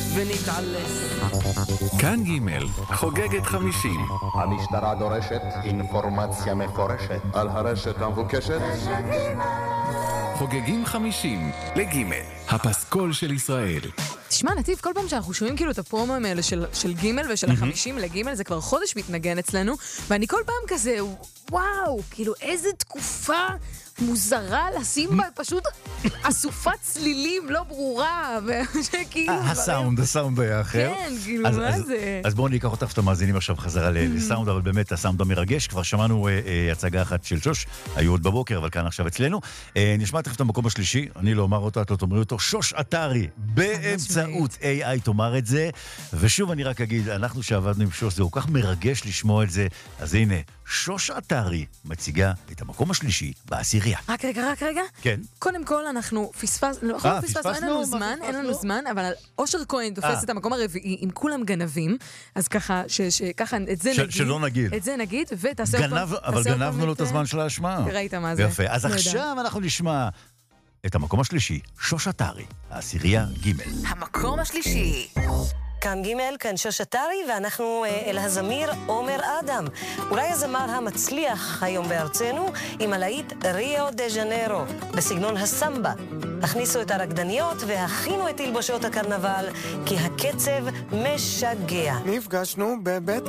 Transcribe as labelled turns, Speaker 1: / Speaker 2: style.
Speaker 1: ונתעלס.
Speaker 2: כאן ג' חוגגת 50.
Speaker 3: המשטרה דורשת אינפורמציה מפורשת על הרשת המבוקשת.
Speaker 2: חוגגים 50 לג' הפסקול של ישראל.
Speaker 4: תשמע, נתיב, כל פעם שאנחנו שומעים כאילו את הפרומים האלה של ג' ושל ה-50 לג', זה כבר חודש מתנגן אצלנו, ואני כל פעם כזה, וואו, כאילו איזה תקופה מוזרה לשים בה פשוט אסופת צלילים לא ברורה, ושכאילו...
Speaker 5: הסאונד היה אחר.
Speaker 4: כן, כאילו, מה זה?
Speaker 5: אז בואו ניקח אותך את המאזינים עכשיו חזרה לסאונד, אבל באמת הסאונד המרגש, כבר שמענו הצגה אחת של שוש, היו עוד בבוקר, אבל כאן עכשיו אצלנו. נשמע תכף את המקום השלישי, אני לא אומר אותו, את לא תאמרי אותו, שוש אתרי, באמצעות AI תאמר את זה, ושוב אני רק אגיד, אנחנו שעבדנו עם שוש, זה כל כך מרגש לשמוע את זה, אז הנה, שוש אתרי מציגה את המקום השלישי בעשירייה.
Speaker 4: רק רגע.
Speaker 5: כן.
Speaker 4: קודם כל אנחנו פספסנו, אין לנו זמן, אבל אושר כהן תופס את המקום הרביעי עם כולם גנבים, אז ככה, שככה את זה נגיד.
Speaker 5: שלא נגיד.
Speaker 4: את זה נגיד, ותעשה אותו.
Speaker 5: אבל גנבנו לו את הזמן של ההשמעה.
Speaker 4: ראית מה זה.
Speaker 5: יפה, אז עכשיו אנחנו נשמע את המקום השלישי, שוש אתרי, העשירייה ג'.
Speaker 6: המקום השלישי. כאן ג', כאן שוש אתרי, ואנחנו אל הזמיר עומר אדם. אולי הזמר המצליח היום בארצנו, עם הלהיט ריו דה ז'נרו, בסגנון הסמבה. הכניסו את הרקדניות והכינו את תלבושות הקרנבל, כי הקצב משגע.
Speaker 1: נפגשנו בבית